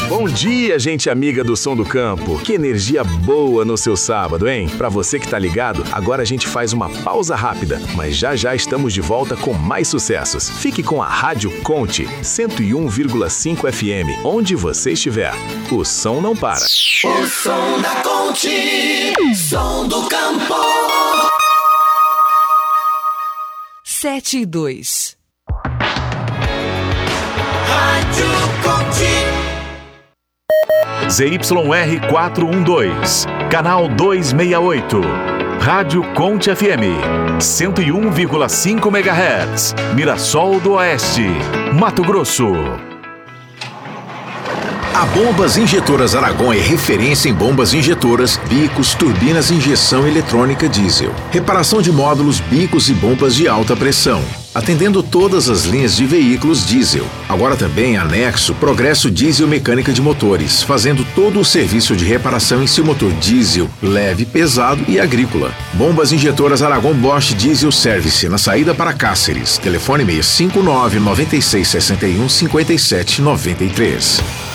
Bom dia, gente amiga do Som do Campo. Que energia boa no seu sábado, hein? Pra você que tá ligado, agora a gente faz uma pausa rápida, mas já já estamos de volta com mais sucessos. Fique com a Rádio Conte 101,5 FM, onde você estiver. O som não para. O som da Conte, Som do Campo. 7:02. Rádio Conte. ZYR 412, canal 268. Rádio Conte FM, 101,5 MHz, Mirassol do Oeste, Mato Grosso. A Bombas Injetoras Aragon é referência em bombas injetoras, bicos, turbinas e injeção eletrônica diesel. Reparação de módulos, bicos e bombas de alta pressão. Atendendo todas as linhas de veículos diesel. Agora também anexo Progresso Diesel Mecânica de Motores, fazendo todo o serviço de reparação em seu motor diesel, leve, pesado e agrícola. Bombas Injetoras Aragon Bosch Diesel Service, na saída para Cáceres. Telefone 659 9661 5793.